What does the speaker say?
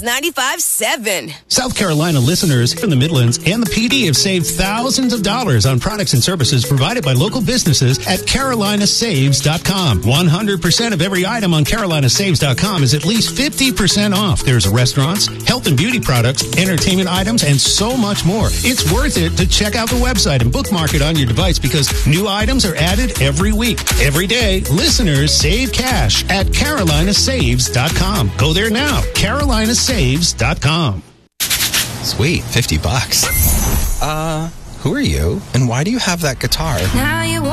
95.7. South Carolina listeners from the Midlands and the PD have saved thousands of dollars on products and services provided by local businesses at carolinasaves.com. 100% of every item on carolinasaves.com is at least 50% off. There's restaurants, health and beauty products, entertainment items, and so much more. It's worth it to check out the website and bookmark it on your device because new items are added every week. Every day, listeners save cash at carolinasaves.com. Go there now. carolinasaves.com. Sweet, $50. Who are you? And why do you have that guitar? Now you